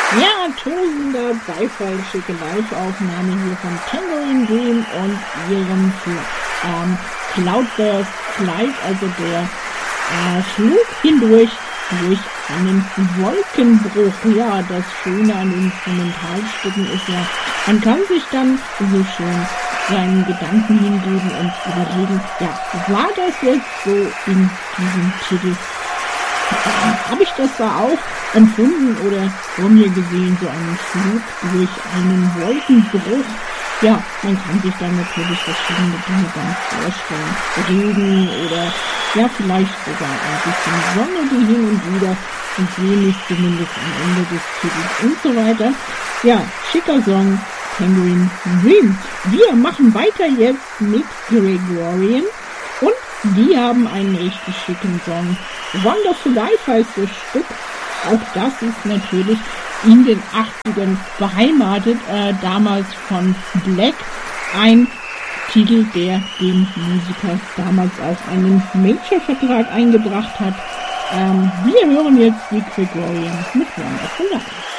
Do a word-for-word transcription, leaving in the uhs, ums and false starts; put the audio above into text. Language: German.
Ja, tosender Beifall, schicke Live-Aufnahme hier von Tangerine Dream und ihrem ähm, Cloudburst Flight, also der äh, Flug hindurch durch einen Wolkenbruch. Ja, das Schöne an Instrumentalstücken ist ja, man kann sich dann so schön seinen Gedanken hingeben und überlegen, ja, war das jetzt so in diesem Titel? Äh, Habe ich das da auch empfunden oder vor mir gesehen, so einen Flug durch einen Wolkenbruch? Ja, man kann sich dann natürlich verschiedene Dinge dann vorstellen. Regen oder ja, vielleicht sogar ein bisschen Sonne, die hin und wieder und wenig zumindest am Ende des Titels und so weiter. Ja, schicker Song, Tangerine Dream. Wir machen weiter jetzt mit Gregorian und die haben einen richtig schicken Song. Wonderful Life heißt das Stück. Auch das ist natürlich in den achtzigern beheimatet, äh, damals von Black, ein Titel, der dem Musiker damals auch einen Major-Vertrag eingebracht hat. Ähm, wir hören jetzt die Gregorians mit Wonderful Life.